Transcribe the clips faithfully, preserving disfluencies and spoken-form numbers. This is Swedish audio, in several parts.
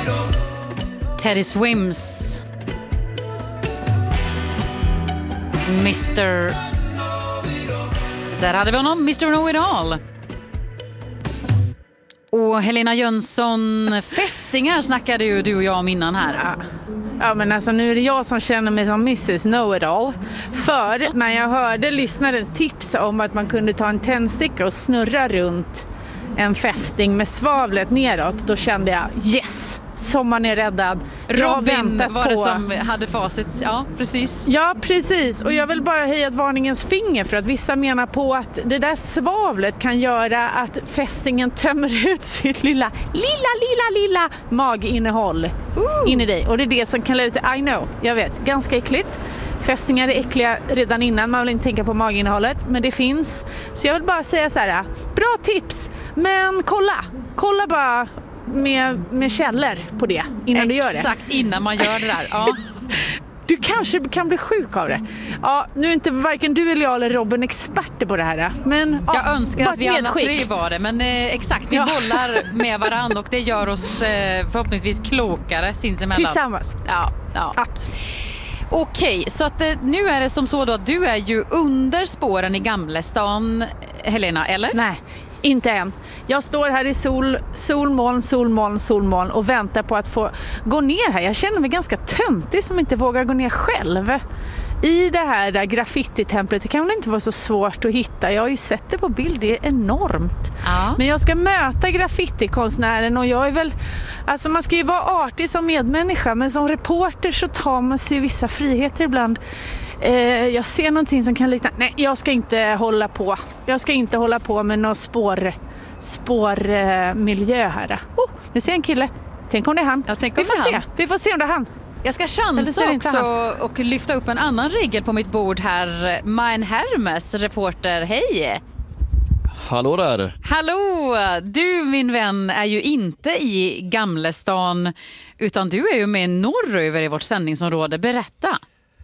Teddy Swims. mister Där hade vi honom, mister Know-It-All. Och Helena Jönsson, fästingar snackade ju du och jag om innan här. Ja. Ja, men alltså nu är det jag som känner mig som missus Know-It-All. För när jag hörde lyssnarens tips om att man kunde ta en tändsticka och snurra runt en fästing med svavlet neråt, då kände jag yes! Sommaren är räddad. Robin var på... det som hade facit. Ja, precis. Ja, precis. Och jag vill bara höja ett varningens finger för att vissa menar på att det där svavlet kan göra att fästingen tömmer ut sitt lilla, lilla, lilla, lilla maginnehåll uh. in i dig. Och det är det som kan leda till, I know, jag vet, ganska äckligt. Fästingar är äckliga redan innan, man vill inte tänka på maginnehållet, men det finns. Så jag vill bara säga så här, bra tips, men kolla, kolla bara med, med källor på det innan Exakt, du gör det. Exakt, innan man gör det där, ja. Du kanske kan bli sjuk av det. Ja, nu är inte varken du eller jag eller Robin experter på det här. Men, jag ja, önskar att vi alla tre var det, men eh, exakt, vi ja. bollar med varandra och det gör oss eh, förhoppningsvis klokare sinsemellan. Tillsammans. Ja, ja. Absolut. Okej, så att eh, nu är det som så då att du är ju under spåren i Gamlestan, Helena, eller? Nej, inte än. Jag står här i sol, solmoln, solmoln, solmoln och väntar på att få gå ner här. Jag känner mig ganska töntig som inte vågar gå ner själv. I det här där graffiti-templet, det kan väl inte vara så svårt att hitta. Jag har ju sett det på bild, det är enormt. Ja. Men jag ska möta graffitikonstnären och jag är väl... Alltså man ska ju vara artig som medmänniska, men som reporter så tar man sig vissa friheter ibland. Eh, jag ser någonting som kan likna... Nej, jag ska inte hålla på. Jag ska inte hålla på med någon spår, spårmiljö eh, här. Oh, nu ser jag en kille. Tänk om det är han. Jag Vi får se. han. Vi får se om det är han. Jag ska chansa också och lyfta upp en annan regel på mitt bord här. Mein Hermes, reporter. Hej! Hallå där! Hallå! Du, min vän, är ju inte i Gamlestan utan du är ju med norröver i vårt sändningsområde. Berätta!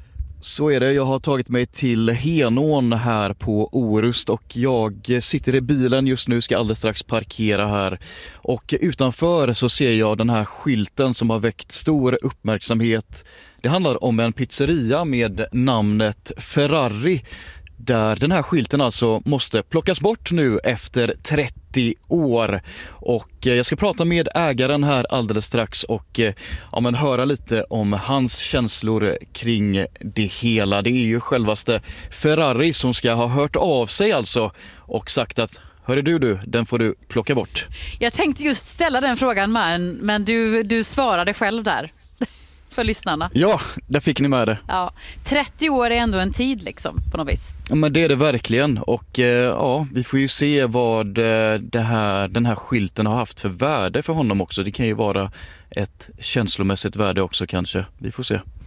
Så är det, jag har tagit mig till Henån här på Orust och jag sitter i bilen just nu, ska alldeles strax parkera här. Och utanför så ser jag den här skylten som har väckt stor uppmärksamhet. Det handlar om en pizzeria med namnet Ferrari, där den här skylten alltså måste plockas bort nu efter trettio år. Och jag ska prata med ägaren här alldeles strax och ja, men höra lite om hans känslor kring det hela. Det är ju självaste Ferrari som ska ha hört av sig alltså och sagt att hörru du du, den får du plocka bort. Jag tänkte just ställa den frågan, men, men du, du svarade själv där. För lyssnarna. Ja, där fick ni med det. Ja, trettio år är ändå en tid liksom, på något vis. Ja, men det är det verkligen. Och eh, ja, vi får ju se vad eh, det här, den här skylten har haft för värde för honom också. Det kan ju vara ett känslomässigt värde också kanske. Vi får se.